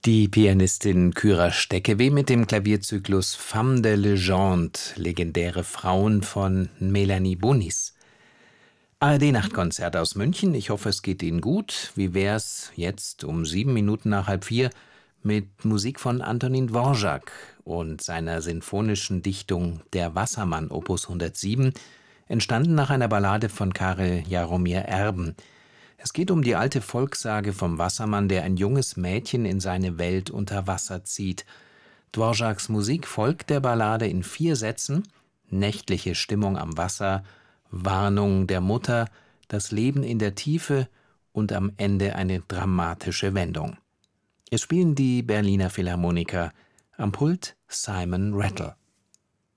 Die Pianistin Kyra Steckeweh mit dem Klavierzyklus Femmes de Légende, legendäre Frauen von Melanie Bonis. ARD-Nachtkonzert aus München. Ich hoffe, es geht Ihnen gut. Wie wär's jetzt um 7 Minuten nach halb 4 mit Musik von Antonin Dvorak und seiner sinfonischen Dichtung Der Wassermann, Opus 107, entstanden nach einer Ballade von Karel Jaromír Erben. Es geht um die alte Volkssage vom Wassermann, der ein junges Mädchen in seine Welt unter Wasser zieht. Dvoraks Musik folgt der Ballade in 4 Sätzen: nächtliche Stimmung am Wasser, Warnung der Mutter, das Leben in der Tiefe und am Ende eine dramatische Wendung. Es spielen die Berliner Philharmoniker, am Pult Simon Rattle.